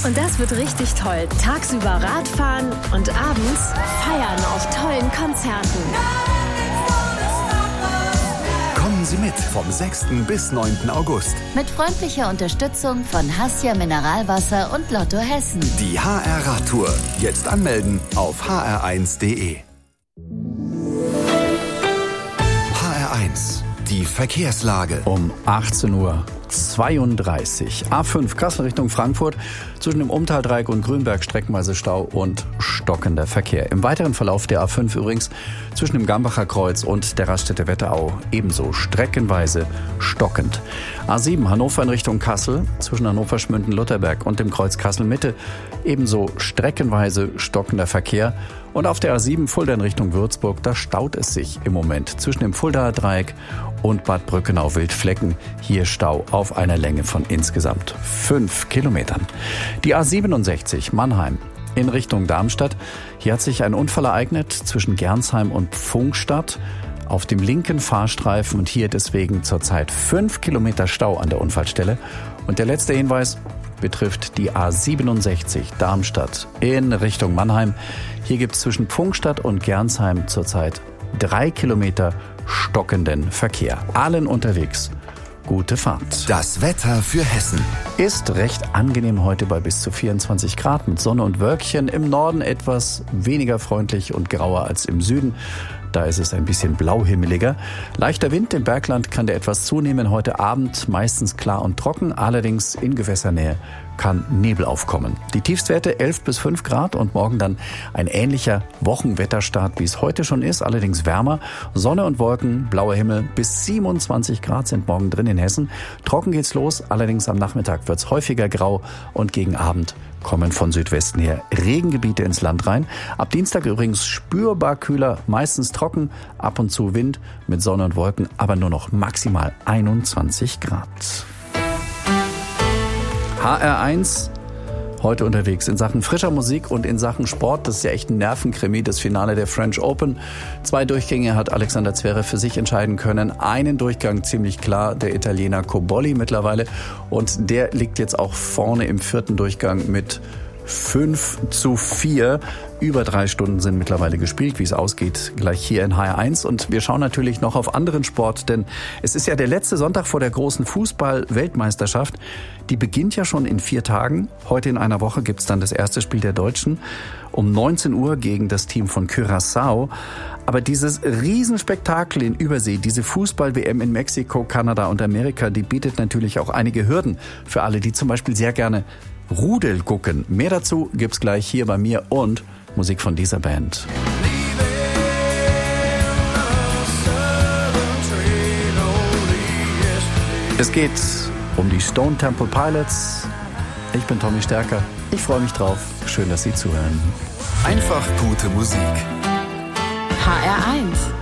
Und das wird richtig toll. Tagsüber Radfahren und abends feiern auf tollen Konzerten. Kommen Sie mit vom 6. bis 9. August. Mit freundlicher Unterstützung von Hassia Mineralwasser und Lotto Hessen. Die HR Radtour. Jetzt anmelden auf hr1.de. HR1. Die Verkehrslage. Um 18:32 Uhr. A5 Kassel Richtung Frankfurt. Zwischen dem Umtaldreieck und Grünberg streckenweise Stau und stockender Verkehr. Im weiteren Verlauf der A5 übrigens zwischen dem Gambacher Kreuz und der Raststätte Wetterau ebenso streckenweise stockend. A7 Hannover in Richtung Kassel zwischen Hannover-Schmünden-Lutherberg und dem Kreuz Kassel-Mitte ebenso streckenweise stockender Verkehr. Und auf der A7 Fulda in Richtung Würzburg, da staut es sich im Moment zwischen dem Fuldaer Dreieck und Bad Brückenau-Wildflecken. Hier Stau auf einer Länge von insgesamt 5 Kilometern. Die A67 Mannheim in Richtung Darmstadt. Hier hat sich ein Unfall ereignet zwischen Gernsheim und Pfungstadt auf dem linken Fahrstreifen und hier deswegen zurzeit 5 Kilometer Stau an der Unfallstelle. Und der letzte Hinweis betrifft die A67 Darmstadt in Richtung Mannheim. Hier gibt es zwischen Pfungstadt und Gernsheim zurzeit 3 Kilometer stockenden Verkehr. Allen unterwegs gute Fahrt. Das Wetter für Hessen. Ist recht angenehm heute bei bis zu 24 Grad mit Sonne und Wölkchen. Im Norden etwas weniger freundlich und grauer als im Süden. Da ist es ein bisschen blauhimmeliger. Leichter Wind im Bergland kann der etwas zunehmen. Heute Abend meistens klar und trocken. Allerdings in Gewässernähe kann Nebel aufkommen. Die Tiefstwerte 11 bis 5 Grad und morgen dann ein ähnlicher Wochenwetterstart, wie es heute schon ist. Allerdings wärmer. Sonne und Wolken, blauer Himmel. Bis 27 Grad sind morgen drin in Hessen. Trocken geht's los. Allerdings am Nachmittag wird's häufiger grau und gegen Abend kommen von Südwesten her Regengebiete ins Land rein. Ab Dienstag übrigens spürbar kühler, meistens trocken, ab und zu Wind mit Sonne und Wolken, aber nur noch maximal 21 Grad. HR1 heute unterwegs in Sachen frischer Musik und in Sachen Sport. Das ist ja echt ein Nervenkrimi, das Finale der French Open. 2 Durchgänge hat Alexander Zverev für sich entscheiden können. Einen Durchgang ziemlich klar, der Italiener Cobolli mittlerweile. Und der liegt jetzt auch vorne im 4. Durchgang mit 5:4. Über 3 Stunden sind mittlerweile gespielt, wie es ausgeht, gleich hier in HR1. Und wir schauen natürlich noch auf anderen Sport, denn es ist ja der letzte Sonntag vor der großen Fußball-Weltmeisterschaft. Die beginnt ja schon in 4 Tagen. Heute in einer Woche gibt's dann das erste Spiel der Deutschen um 19 Uhr gegen das Team von Curaçao. Aber dieses Riesenspektakel in Übersee, diese Fußball-WM in Mexiko, Kanada und Amerika, die bietet natürlich auch einige Hürden für alle, die zum Beispiel sehr gerne Rudel gucken. Mehr dazu gibt's gleich hier bei mir und Musik von dieser Band. Es geht um die Stone Temple Pilots. Ich bin Tommy Stärker. Ich freue mich drauf. Schön, dass Sie zuhören. Einfach gute Musik. HR1